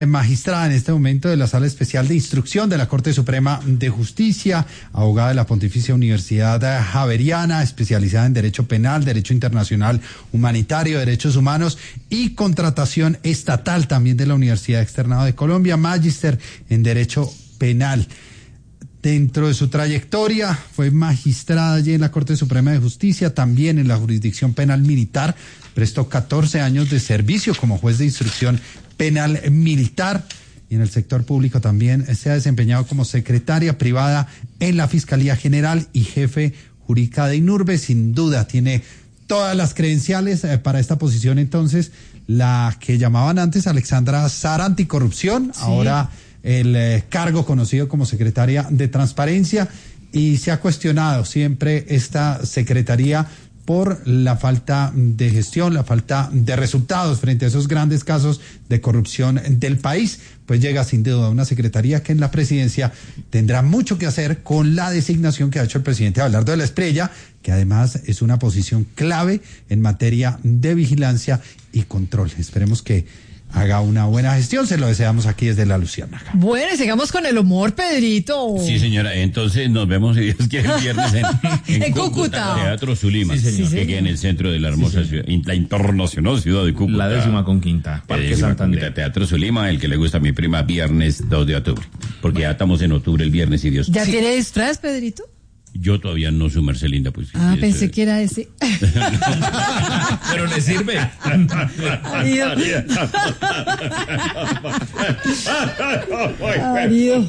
Magistrada en este momento de la Sala Especial de Instrucción de la Corte Suprema de Justicia, abogada de la Pontificia Universidad Javeriana, especializada en Derecho Penal, Derecho Internacional Humanitario, Derechos Humanos y Contratación Estatal, también de la Universidad Externado de Colombia, magíster en Derecho Penal. Dentro de su trayectoria, fue magistrada allí en la Corte Suprema de Justicia, también en la Jurisdicción Penal Militar, prestó 14 años de servicio como juez de instrucción penal militar y en el sector público también se ha desempeñado como secretaria privada en la Fiscalía General y jefe jurídica de INURBE. Sin duda tiene todas las credenciales para esta posición. Entonces, la que llamaban antes Alexandra Sara Anticorrupción, sí. Ahora el cargo conocido como secretaria de Transparencia, y se ha cuestionado siempre esta secretaría por la falta de gestión, la falta de resultados frente a esos grandes casos de corrupción del país. Pues llega sin duda una secretaría que en la presidencia tendrá mucho que hacer con la designación que ha hecho el presidente Abelardo de la Espriella, que además es una posición clave en materia de vigilancia y control. Esperemos que haga una buena gestión, se lo deseamos aquí desde La Luciérnaga. Bueno, y sigamos con el humor, Pedrito. Sí, señora, entonces nos vemos, si Dios quiere, el viernes en Cúcuta. Teatro Zulima, sí, señor. Que queda en el centro de la hermosa ciudad, la internacional ciudad de Cúcuta. La 15ª, Parque Santander. Teatro Zulima, el que le gusta a mi prima, viernes 2 de octubre, porque ya estamos en octubre, el viernes, y Dios. ¿Ya tiene disfraz, Pedrito? Yo todavía no, su merced linda, pues. Pensé que era ese. Pero le sirve. Arido.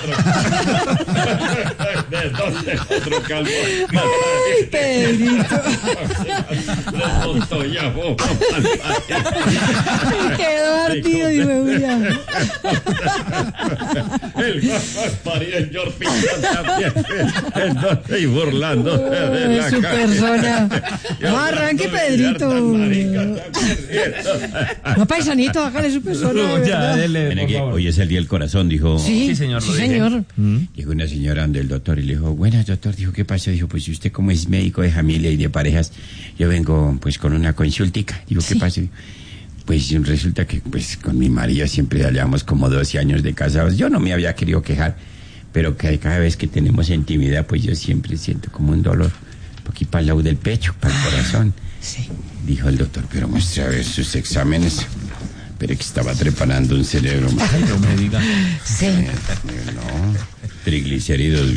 Otro calvo. Ay, Pedrito. Quedó ardido y me El George también. Y burlando de la su persona. No arranque, Pedrito. No, paisanito, hágale su persona. Ya, dele, por favor. Hoy es el día del corazón, dijo. Sí, señor. Sí, señor. Llegó una señora donde el doctor y le dijo, buenas, doctor. Dijo, ¿qué pasó? Dijo, pues usted como es médico de familia y de parejas, yo vengo pues con una consultica. Digo, ¿qué pasó? Pues resulta que pues con mi marido siempre ya llevamos como 12 años de casados. Yo no me había querido quejar, pero que cada vez que tenemos intimidad, pues yo siempre siento como un dolor, aquí para el lado del pecho, para el corazón. Sí. Dijo el doctor, pero muestre a ver sus exámenes. Pero que estaba trepanando un cerebro. Ay, no me diga. Sí. No, triglicéridos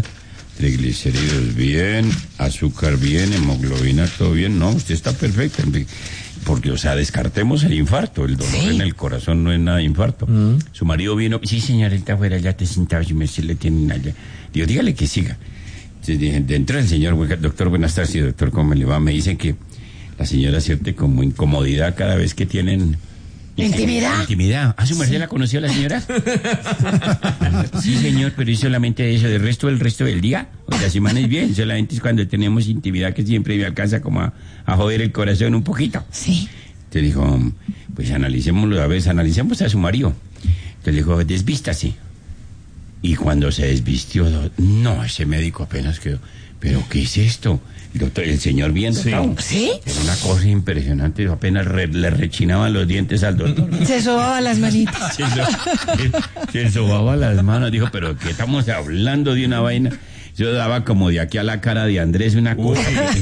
bien, azúcar bien, hemoglobina todo bien. No, usted está perfecto. Porque, o sea, descartemos el infarto. El dolor en el corazón no es nada de infarto. Su marido vino, sí, señorita, afuera, ya te sentado, yo me sé, le tienen allá. Digo, dígale que siga. Entonces dije, dentro del señor, doctor, buenas tardes, y doctor, ¿cómo le va? Me dicen que la señora siente como incomodidad cada vez que tienen... ¿Intimidad? ¿A su merced la conoció la señora? Sí, señor, pero es solamente eso. El resto del día, o la semana es bien. Solamente es cuando tenemos intimidad que siempre me alcanza como a joder el corazón un poquito. Sí. Te dijo, pues analicémoslo, analicemos a su marido. Te dijo, desvístase. Y cuando se desvistió, no, ese médico apenas quedó, ¿pero qué es esto? El señor viendo, ¿Sí? Era una cosa impresionante, apenas le rechinaban los dientes al doctor. Se sobaba las manitas. Se sobaba las manos, dijo, pero ¿qué estamos hablando de una vaina? Yo daba como de aquí a la cara de Andrés una cosa.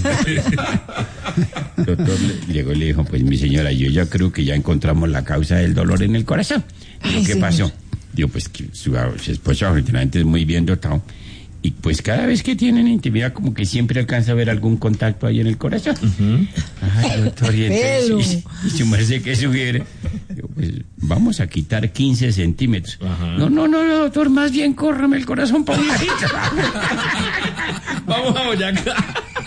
El doctor llegó y le dijo, pues mi señora, yo ya creo que ya encontramos la causa del dolor en el corazón. Digo, ¿qué pasó? Digo, pues que su esposo afortunadamente es muy bien dotado. Y pues cada vez que tienen intimidad, como que siempre alcanza a ver algún contacto ahí en el corazón. Ay, doctor, y entonces, ¿y su merced qué sugiere? Digo, pues vamos a quitar 15 centímetros. No, doctor, más bien córrame el corazón para un ladito. Vamos a Boyacá.